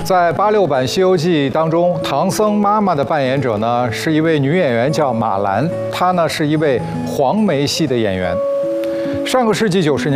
在86版《西游记》当中，唐僧妈妈的扮演者呢是一位女演员，叫马兰，她呢是一位黄梅戏的演员。上个世纪90年